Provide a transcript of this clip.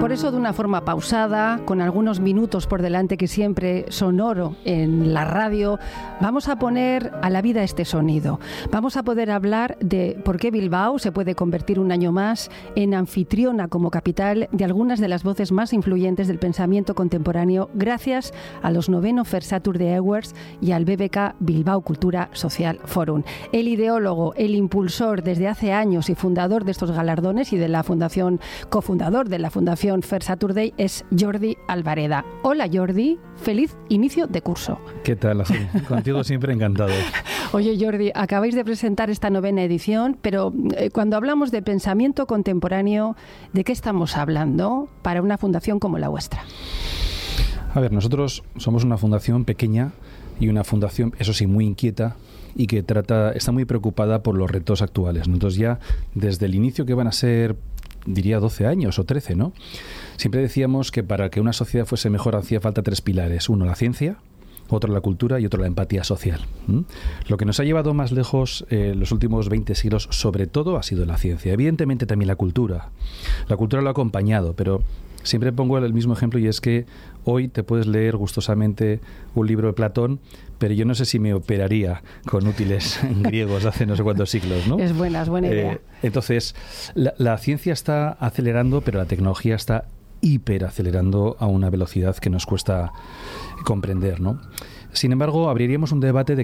Por eso, de una forma pausada, con algunos minutos por delante que siempre son oro en la radio, vamos a poner a la vida este sonido. Vamos a poder hablar de por qué Bilbao se puede convertir un año más en anfitriona como capital de algunas de las voces más influyentes del pensamiento contemporáneo gracias a los 9º First Saturday Awards y al BBK Bilbao Cultura Social Forum. El ideólogo, el impulsor desde hace años y fundador de estos galardones y de la fundación, cofundador de la fundación First Saturday es Jordi Albareda. Hola Jordi, feliz inicio de curso. ¿Qué tal? Contigo siempre encantado. Oye Jordi, acabáis de presentar esta 9ª edición, pero cuando hablamos de pensamiento contemporáneo, ¿de qué estamos hablando para una fundación como la vuestra? A ver, nosotros somos una fundación pequeña y una fundación, eso sí, muy inquieta y que está muy preocupada por los retos actuales, ¿no? Entonces ya desde el inicio, que van a ser, diría 12 años o 13, ¿no? Siempre decíamos que para que una sociedad fuese mejor hacía falta 3 pilares. Uno, la ciencia; otro, la cultura; y otro, la empatía social. Lo que nos ha llevado más lejos los últimos 20 siglos, sobre todo, ha sido la ciencia. Evidentemente también la cultura. La cultura lo ha acompañado, pero siempre pongo el mismo ejemplo, y es que hoy te puedes leer gustosamente un libro de Platón, pero yo no sé si me operaría con útiles griegos de hace no sé cuántos siglos, ¿no? Es buena idea. Entonces, la ciencia está acelerando, pero la tecnología está hiperacelerando a una velocidad que nos cuesta comprender, ¿no? Sin embargo, abriríamos un debate de